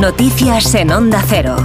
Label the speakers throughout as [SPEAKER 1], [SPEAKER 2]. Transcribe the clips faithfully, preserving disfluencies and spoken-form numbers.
[SPEAKER 1] Noticias en Onda Cero.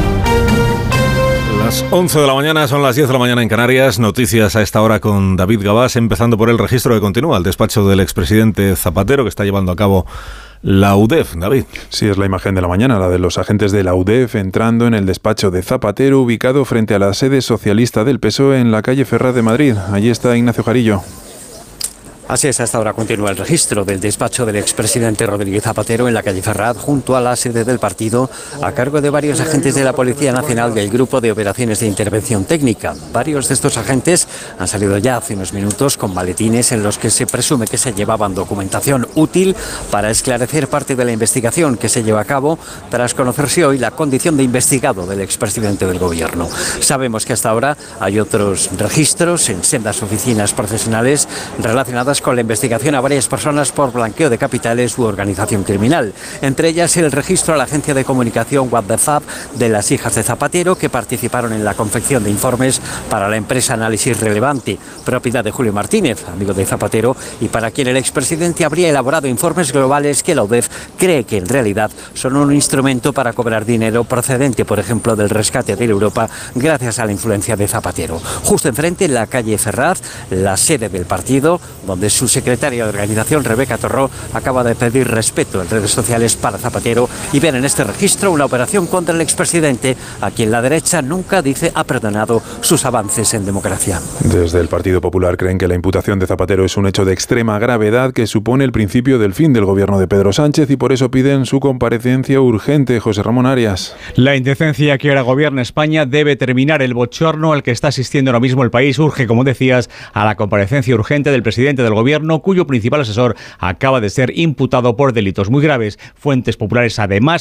[SPEAKER 2] Las once de la mañana, son las diez de la mañana en Canarias. Noticias a esta hora con David Gabás, empezando por el registro que continúa, el despacho del expresidente Zapatero, que está llevando a cabo la U D E F. David.
[SPEAKER 3] Sí, es la imagen de la mañana, la de los agentes de la U D E F entrando en el despacho de Zapatero, ubicado frente a la sede socialista del P S O E en la calle Ferraz de Madrid. Allí está Ignacio Jarillo.
[SPEAKER 4] Así es, hasta ahora continúa el registro del despacho del expresidente Rodríguez Zapatero en la calle Ferraz, junto a la sede del partido, a cargo de varios agentes de la Policía Nacional del Grupo de Operaciones de Intervención Técnica. Varios de estos agentes han salido ya hace unos minutos con maletines en los que se presume que se llevaban documentación útil para esclarecer parte de la investigación que se lleva a cabo tras conocerse hoy la condición de investigado del expresidente del Gobierno. Sabemos que hasta ahora hay otros registros en sendas oficinas profesionales relacionadas con la investigación a varias personas por blanqueo de capitales u organización criminal. Entre ellas el registro a la agencia de comunicación What the Fab de las hijas de Zapatero, que participaron en la confección de informes para la empresa Análisis Relevante, propiedad de Julio Martínez, amigo de Zapatero, y para quien el expresidente habría elaborado informes globales que la U D E F cree que en realidad son un instrumento para cobrar dinero procedente, por ejemplo, del rescate de Europa gracias a la influencia de Zapatero. Justo enfrente, en la calle Ferraz, la sede del partido, donde su secretaria de organización, Rebeca Torró, acaba de pedir respeto en redes sociales para Zapatero y ver en este registro una operación contra el expresidente, a quien la derecha nunca dice ha perdonado sus avances en democracia.
[SPEAKER 3] Desde el Partido Popular creen que la imputación de Zapatero es un hecho de extrema gravedad que supone el principio del fin del gobierno de Pedro Sánchez y por eso piden su comparecencia urgente. José Ramón Arias.
[SPEAKER 5] La indecencia que ahora gobierna España debe terminar. El bochorno al que está asistiendo ahora mismo el país urge, como decías, a la comparecencia urgente del presidente del gobierno, cuyo principal asesor acaba de ser imputado por delitos muy graves. Fuentes populares además